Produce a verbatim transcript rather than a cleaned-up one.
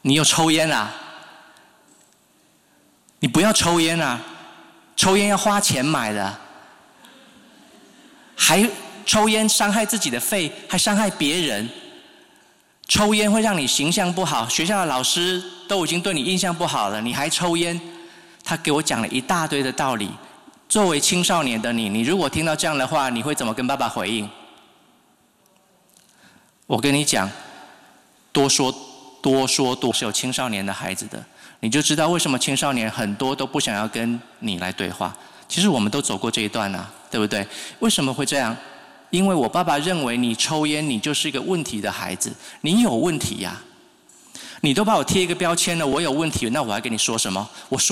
你有抽烟啊？你不要抽烟啊！抽烟要花钱买的，还抽烟伤害自己的肺，还伤害别人。抽烟会让你形象不好，学校的老师都已经对你印象不好了，你还抽烟。他给我讲了一大堆的道理。作为青少年的你，你如果听到这样的话，你会怎么跟爸爸回应？我跟你讲，多说多说多是有青少年的孩子的，你就知道为什么青少年很多都不想要跟你来对话。其实我们都走过这一段啊，对不对？为什么会这样？因为我爸爸认为你抽烟，你就是一个问题的孩子，你有问题呀、啊！你都把我贴一个标签了，我有问题，那我还跟你说什么？我说。